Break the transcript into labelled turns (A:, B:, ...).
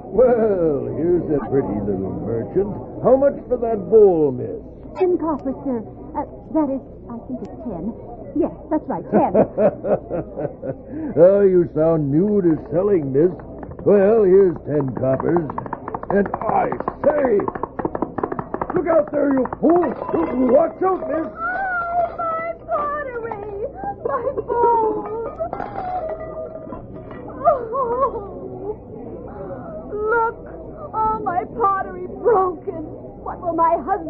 A: Well, here's a pretty little merchant. How much for that bowl, miss?
B: 10 coppers, sir. That is, I think it's 10. Yes, that's right, 10.
A: Oh, you sound new to selling, miss. Well, here's 10 coppers. And I say, look out there, you fool. Watch out, miss.
B: Oh, my pottery! My bowls! Oh, look, all my pottery broken. What will my husband